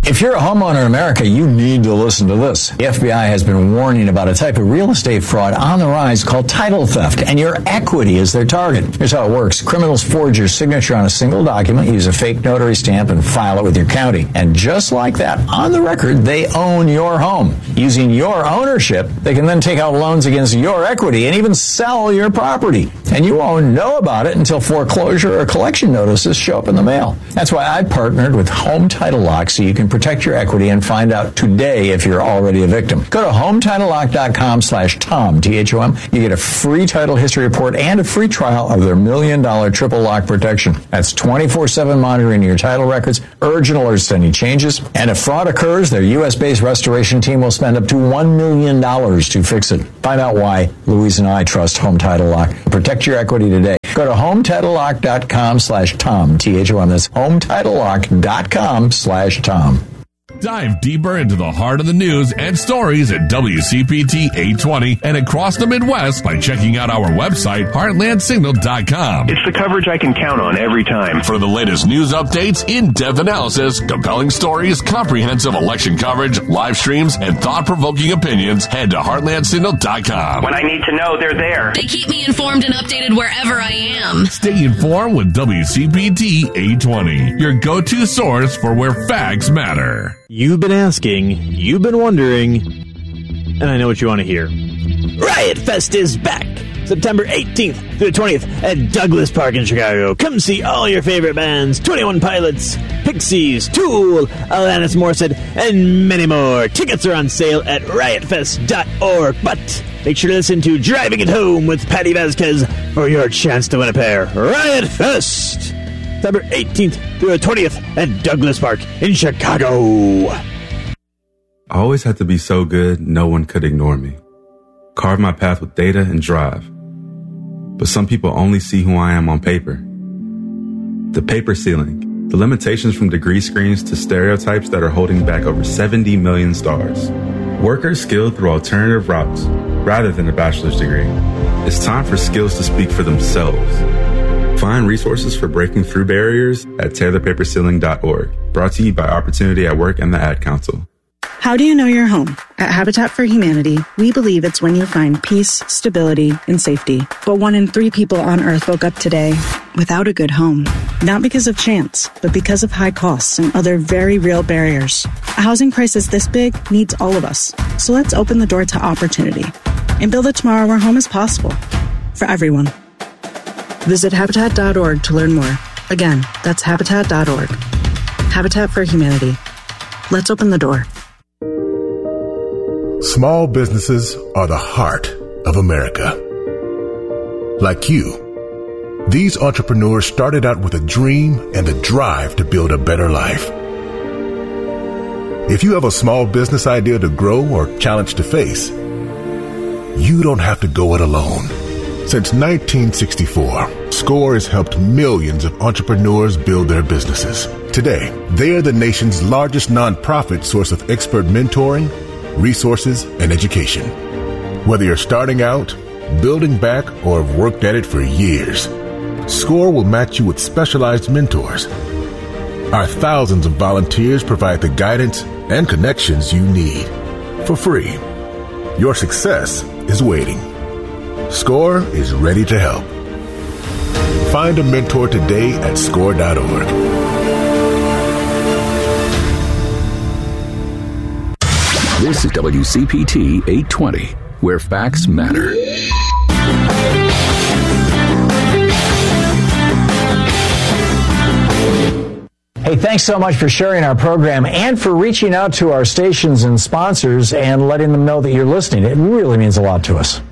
If you're a homeowner in America, you need to listen to this. The FBI has been warning about a type of real estate fraud on the rise called title theft, and your equity is their target. Here's how it works. Criminals forge your signature on a single document, use a fake notary stamp, and file it with your county. And just like that, on the record, they own your home. Using your ownership, they can then take out loans against your equity and even sell your property. And you won't know about it until foreclosure or collection notices show up in the mail. That's why I partnered with Home Title Lock so you can protect your equity and find out today if you're already a victim. Go to HometitleLock.com/Tom, T-H-O-M. You get a free title history report and a free trial of their $1 million triple lock protection. That's 24/7 monitoring your title records, urgent alerts to any changes, and if fraud occurs, their U.S.-based restoration team will spend up to $1 million to fix it. Find out why Louise and I trust Home Title Lock. Protect your equity today. Go to HometitleLock.com/Tom, T-H-O-M. That's HometitleLock.com/Tom. Dive deeper into the heart of the news and stories at WCPT 820 and across the Midwest by checking out our website, heartlandsignal.com. It's the coverage I can count on every time. For the latest news updates, in-depth analysis, compelling stories, comprehensive election coverage, live streams, and thought-provoking opinions, head to heartlandsignal.com. When I need to know, they're there. They keep me informed and updated wherever I am. Stay informed with WCPT 820, your go-to source for where facts matter. You've been asking, you've been wondering, and I know what you want to hear. Riot Fest is back! September 18th through the 20th at Douglas Park in Chicago. Come see all your favorite bands, 21 Pilots, Pixies, Tool, Alanis Morissette, and many more. Tickets are on sale at riotfest.org, but make sure to listen to Driving It Home with Patty Vasquez for your chance to win a pair. Riot Fest! September 18th through the 20th at Douglas Park in Chicago. I always had to be so good, no one could ignore me. Carve my path with data and drive. But some people only see who I am on paper. The paper ceiling, the limitations from degree screens to stereotypes that are holding back over 70 million stars. Workers skilled through alternative routes rather than a bachelor's degree. It's time for skills to speak for themselves. Find resources for breaking through barriers at tearthepaperceiling.org. Brought to you by Opportunity at Work and the Ad Council. How do you know your home? At Habitat for Humanity, we believe it's when you find peace, stability, and safety. But 1 in 3 people on Earth woke up today without a good home. Not because of chance, but because of high costs and other very real barriers. A housing crisis this big needs all of us. So let's open the door to opportunity and build a tomorrow where home is possible for everyone. Visit Habitat.org to learn more. Again, that's Habitat.org. Habitat for Humanity. Let's open the door. Small businesses are the heart of America. Like you, these entrepreneurs started out with a dream and the drive to build a better life. If you have a small business idea to grow or challenge to face, you don't have to go it alone. Since 1964, SCORE has helped millions of entrepreneurs build their businesses. Today, they are the nation's largest nonprofit source of expert mentoring, resources, and education. Whether you're starting out, building back, or have worked at it for years, SCORE will match you with specialized mentors. Our thousands of volunteers provide the guidance and connections you need for free. Your success is waiting. SCORE is ready to help. Find a mentor today at SCORE.org. This is WCPT 820, where facts matter. Hey, thanks so much for sharing our program and for reaching out to our stations and sponsors and letting them know that you're listening. It really means a lot to us.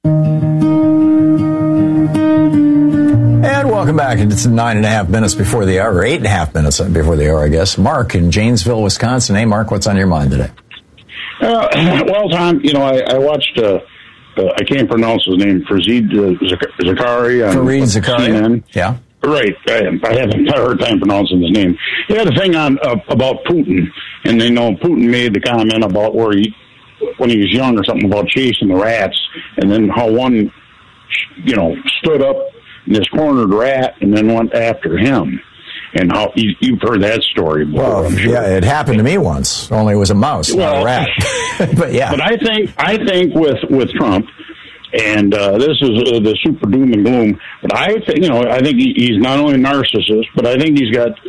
And welcome back. It's 9.5 minutes before the hour, or 8.5 minutes before the hour, I guess. Mark in Janesville, Wisconsin. Hey, Mark, what's on your mind today? Well, Tom, I watched, I can't pronounce his name, Fareed Zakaria. Fareed Zakaria? Yeah. Right. I haven't heard time pronouncing his name. He had a thing on about Putin, and Putin made the comment about where when he was young or something about chasing the rats, and then how one, stood up in this cornered rat and then went after him. and how you've heard that story before. Well, I'm sure. yeah, it happened to me once. Only it was a mouse, not a rat. But yeah, but I think with Trump, and this is the super doom and gloom. But I think he's not only a narcissist, but I think he's got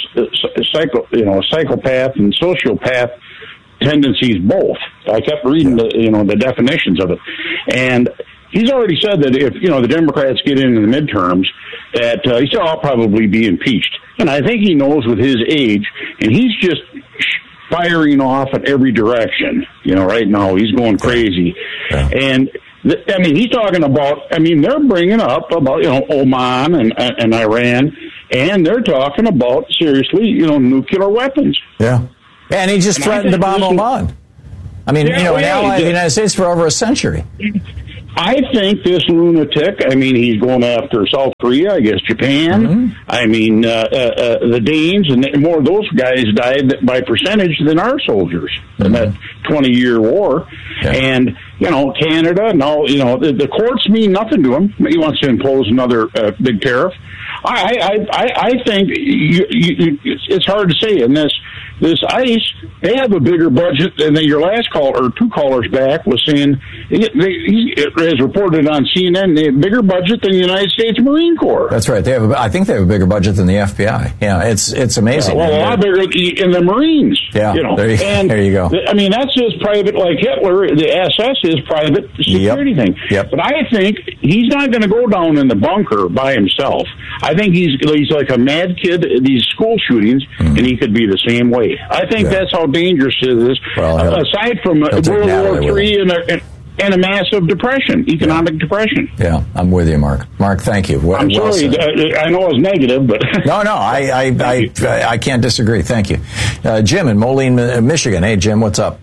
psychopath and sociopath tendencies both. I kept reading the definitions of it, and he's already said that if the Democrats get into the midterms, that he said I'll probably be impeached. And I think he knows with his age, and he's just firing off in every direction. Right now he's going crazy, and. He's talking about. They're bringing up about Oman and Iran, and they're talking about seriously, nuclear weapons. Yeah, and he just threatened to bomb Oman. An ally of the United States for over a century. I think this lunatic. He's going after South Korea, I guess Japan. Mm-hmm. The Danes and more of those guys died by percentage than our soldiers in that 20-year war, and. Canada, no, the courts mean nothing to him. He wants to impose another big tariff. I think it's hard to say. In this ICE, they have a bigger budget than your last caller, or two callers back, was saying, as reported on CNN, they have a bigger budget than the United States Marine Corps. That's right. I think they have a bigger budget than the FBI. Yeah, it's amazing. Yeah, well, a lot bigger in the Marines. Yeah, there you go. That's just private, like Hitler. The SS is private security thing. Yep. But I think he's not going to go down in the bunker by himself. I think he's like a mad kid at these school shootings, and he could be the same way. I think that's how dangerous it is. Well, aside from World War III and a massive depression, economic depression. Yeah, I'm with you, Mark. Mark, thank you. I'm sorry. I know it's negative, but no, I can't disagree. Thank you, Jim in Moline, Michigan. Hey, Jim, what's up?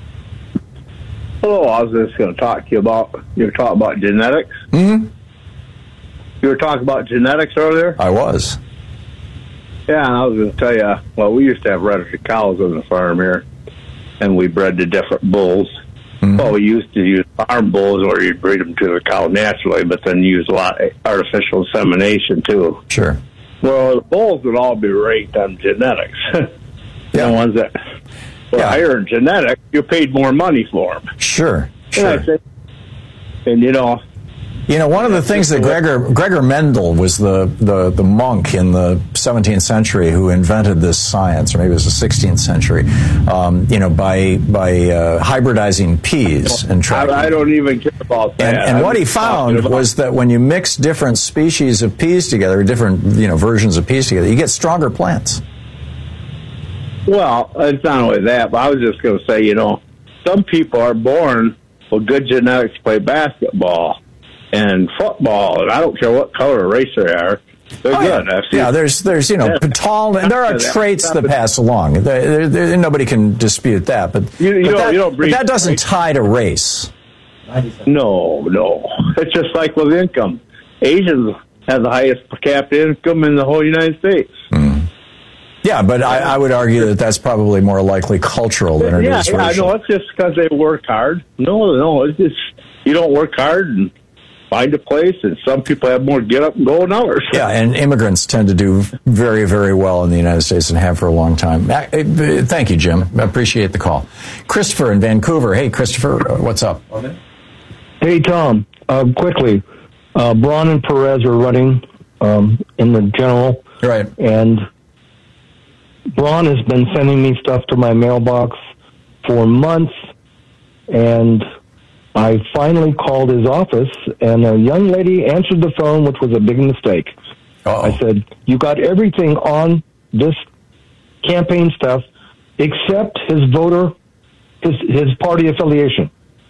Hello, I was just going to talk to you about. You were talking about genetics. Mm-hmm. You were talking about genetics earlier. I was. Yeah, and I was going to tell you. Well, we used to have hereditary cows on the farm here, and we bred the different bulls. Mm-hmm. Well, we used to use farm bulls, or you'd breed them to the cow naturally, but then use a lot of artificial insemination too. Sure. Well, the bulls would all be ranked on genetics. The ones that were higher in genetics, you paid more money for them. Sure. And one of the things that Gregor Mendel was the monk in the 17th century who invented this science, or maybe it was the 16th century, by hybridizing peas and tracking. I don't even care about that. And what he found was that when you mix different species of peas together, different versions of peas together, you get stronger plants. Well, it's not only that, but I was just going to say, some people are born with good genetics to play basketball and football, and I don't care what color or race they are. They're good. Yeah, there's tall. And there are traits that pass along. Nobody can dispute that. But that doesn't tie to race. No. It's just like with income. Asians have the highest per capita income in the whole United States. Mm. Yeah, but I would argue that that's probably more likely cultural than it is racial. I know. It's just because they work hard. No. It's just you don't work hard and find a place, and some people have more get up and go than others. Yeah, and immigrants tend to do very, very well in the United States and have for a long time. Thank you, Jim. I appreciate the call. Christopher in Vancouver. Hey, Christopher, what's up? Hey, Tom. Quickly, Braun and Perez are running in the general. Right. And Braun has been sending me stuff to my mailbox for months, and I finally called his office, and a young lady answered the phone, which was a big mistake. Uh-oh. I said, you got everything on this campaign stuff except his his party affiliation.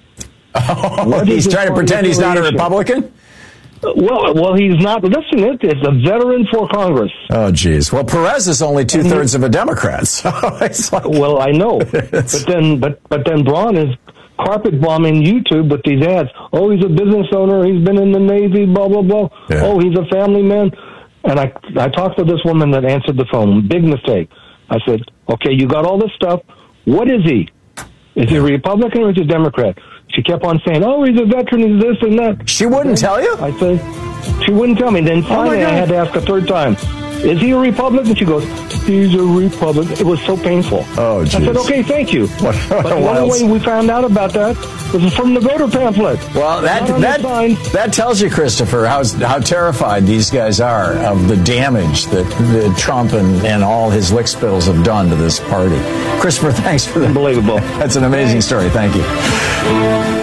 Oh, he's trying to pretend he's not a Republican? Well, he's not. Listen, it's a veteran for Congress. Oh, geez. Well, Perez is only 2/3 of a Democrat. So it's like, well, I know, but then Braun is carpet bombing YouTube with these ads. Oh, he's a business owner. He's been in the Navy. Blah blah blah. Yeah. Oh, he's a family man. And I talked to this woman that answered the phone. Big mistake. I said, okay, you got all this stuff. What is he? Is he a Republican or is he a Democrat? She kept on saying, oh, he's a veteran, he's this and that. She wouldn't tell you? I said, she wouldn't tell me. Then finally I had to ask a third time. is he a Republican? She goes, he's a Republican. It was so painful. Oh, geez. I said, okay, thank you. But the only way we found out about that was from the voter pamphlet. Well, that tells you, Christopher, how terrified these guys are of the damage that Trump and all his lickspittles have done to this party. Christopher, thanks for that. Unbelievable. That's an amazing story. Thank you.